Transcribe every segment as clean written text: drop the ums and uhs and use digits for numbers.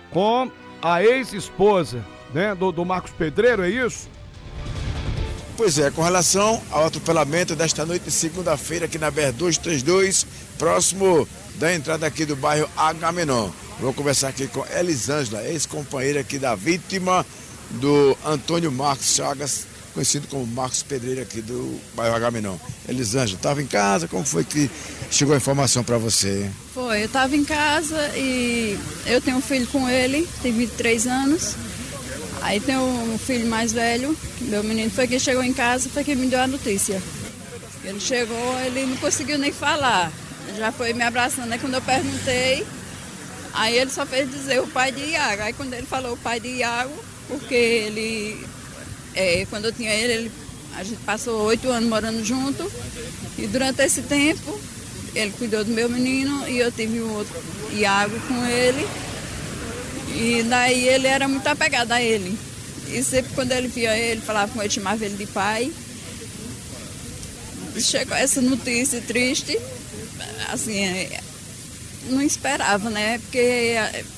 com a ex-esposa, né, do Marcos Pedreiro, é isso? Pois é, com relação ao atropelamento desta noite de segunda-feira aqui na BR-232, próximo da entrada aqui do bairro Agamenon. Vou conversar aqui com Elisângela, ex-companheira aqui da vítima do Antônio Marcos Chagas, conhecido como Marcos Pedreiro aqui do bairro Agamenon. Elisângela, estava em casa, como foi que chegou a informação para você? Foi, eu estava em casa e eu tenho um filho com ele, tem 23 anos. Aí tem um filho mais velho, meu menino foi quem chegou em casa, foi quem me deu a notícia. Ele chegou, ele não conseguiu nem falar, já foi me abraçando, né? Quando eu perguntei, aí ele só fez dizer o pai de Iago. Aí quando ele falou o pai de Iago, porque ele, quando eu tinha ele, a gente passou 8 anos morando junto, e durante esse tempo ele cuidou do meu menino e eu tive um outro Iago com ele. E daí ele era muito apegado a ele. E sempre quando ele via ele, falava com ele, chamava ele de pai. Chegou essa notícia triste, assim, não esperava, né? Porque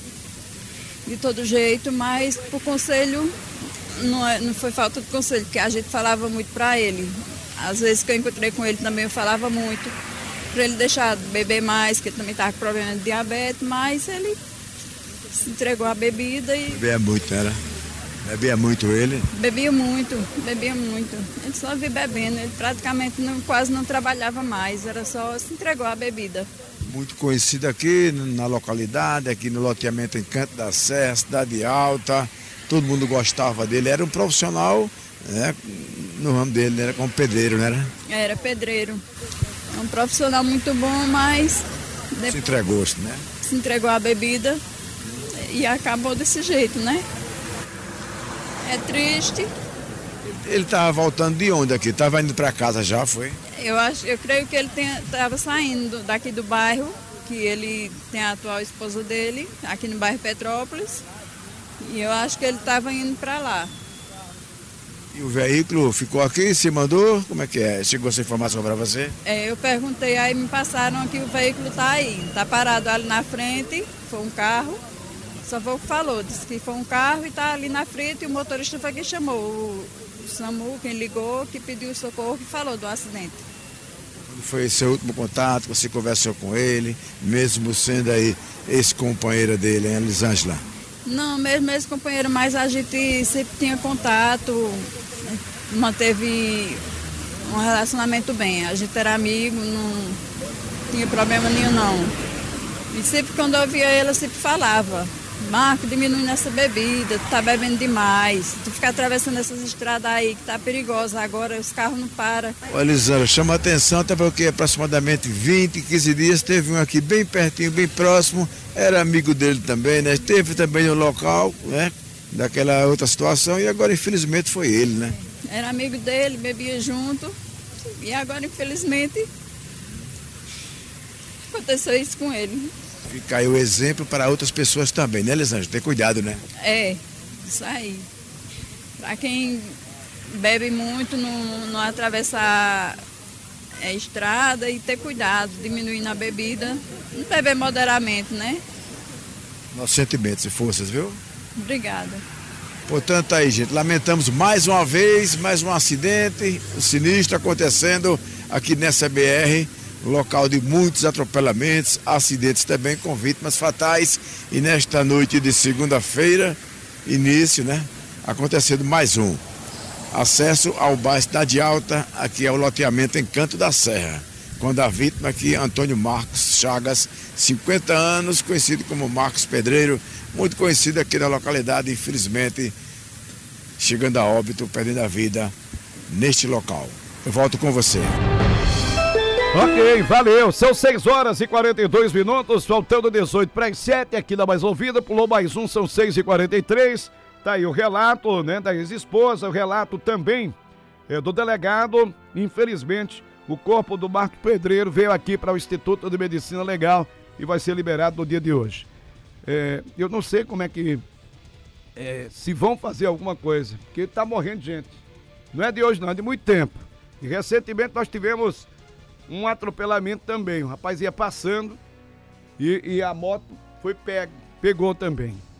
de todo jeito, mas por conselho, não foi falta de conselho, porque a gente falava muito para ele. Às vezes que eu encontrei com ele também eu falava muito para ele deixar de beber mais, que ele também estava com problema de diabetes, mas ele se entregou à bebida e... Bebia muito, era? Bebia muito ele? Bebia muito. Ele só vivia bebendo, ele praticamente quase não trabalhava mais, era só se entregou à bebida. Muito conhecido aqui na localidade, aqui no loteamento Encanto da Serra, Cidade Alta, todo mundo gostava dele, era um profissional, né, no ramo dele, era como pedreiro, não era? Era pedreiro, é um profissional muito bom, mas... Se entregou-se, né? Se entregou à bebida. E acabou desse jeito, né? É triste. Ele estava voltando de onde aqui? Estava indo para casa já, foi? Eu creio que ele estava saindo daqui do bairro, que ele tem a atual esposa dele, aqui no bairro Petrópolis. E eu acho que ele estava indo para lá. E o veículo ficou aqui, se mandou? Como é que é? Chegou essa informação para você? Eu perguntei, aí me passaram que o veículo está aí. Está parado ali na frente, foi um carro. Só foi o que falou, disse que foi um carro e está ali na frente e o motorista foi quem chamou. O SAMU, quem ligou, que pediu socorro, que falou do acidente. Quando foi seu último contato, você conversou com ele, mesmo sendo aí ex-companheira dele, hein, Elisângela? Não, mesmo ex-companheira, mas a gente sempre tinha contato, manteve um relacionamento bem. A gente era amigo, não tinha problema nenhum não. E sempre quando eu via ele, eu sempre falava: Marco, diminui nessa bebida, tu tá bebendo demais, tu fica atravessando essas estradas aí que tá perigosa, agora os carros não param. Olha, Elisângela, chama a atenção até porque aproximadamente 20, 15 dias teve um aqui bem pertinho, bem próximo, era amigo dele também, né? Teve também no local, né? Daquela outra situação e agora infelizmente foi ele, né? Era amigo dele, bebia junto e agora infelizmente aconteceu isso com ele. Fica aí o exemplo para outras pessoas também, né, Elisângela? Tem cuidado, né? Isso aí. Para quem bebe muito, não atravessar a estrada e ter cuidado, diminuir na bebida, não beber moderadamente, né? Nossos sentimentos e forças, viu? Obrigada. Portanto, aí, gente, lamentamos mais uma vez, mais um acidente sinistro acontecendo aqui nessa BR. Local de muitos atropelamentos, acidentes também com vítimas fatais. E nesta noite de segunda-feira, início, né? Acontecendo mais um. Acesso ao bairro Cidade Alta, aqui é o loteamento Encanto da Serra. Quando a vítima aqui, Antônio Marcos Chagas, 50 anos, conhecido como Marcos Pedreiro, muito conhecido aqui na localidade, infelizmente, chegando a óbito, perdendo a vida neste local. Eu volto com você. Ok, valeu. São 6 horas e 42 minutos, faltando 18 para as 7 aqui da Mais Ouvida. Pulou mais um, são 6h43. Tá aí o relato, né, da ex-esposa, o relato também do delegado. Infelizmente, o corpo do Marcos Pedreiro veio aqui para o Instituto de Medicina Legal e vai ser liberado no dia de hoje. Eu não sei como é que... se vão fazer alguma coisa, porque tá morrendo gente. Não é de hoje não, é de muito tempo. E recentemente nós tivemos um atropelamento também. O rapaz ia passando e a moto pegou também.